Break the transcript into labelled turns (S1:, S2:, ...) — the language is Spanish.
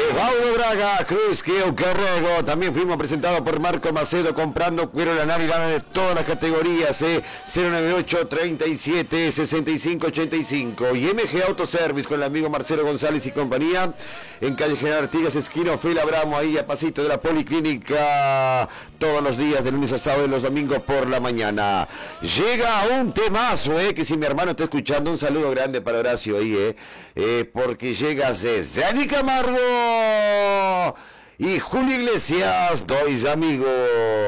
S1: Paulo Braga, Cruz, Kiel, Carrego. También fuimos presentados por Marco Macedo comprando cuero la nave de todas las categorías. 098 37 65 85. Y MG Autoservice con el amigo Marcelo González y compañía. En calle General Artigas, esquina Ofel Abramo, ahí a pasito de la Policlínica. Todos los días, de lunes a sábado y los domingos por la mañana. Llega un temazo, que si mi hermano está escuchando, un saludo grande para Horacio ahí, porque llega Zeddy Camargo y Julio Iglesias, dos amigos.